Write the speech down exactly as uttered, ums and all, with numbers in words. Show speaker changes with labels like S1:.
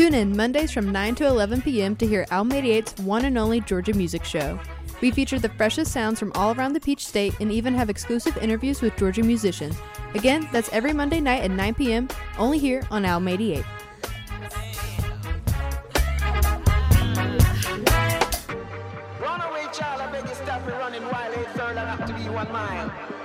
S1: Tune in Mondays from nine to eleven p.m. to hear Alma eighty-eight's one and only Georgia Music Show. We feature the freshest sounds from all around the Peach State and even have exclusive interviews with Georgia musicians. Again, that's every Monday night at nine p.m. only here on Alma eighty-eight.
S2: Run away, child, I beg you stop it running while it's third and up to be one mile.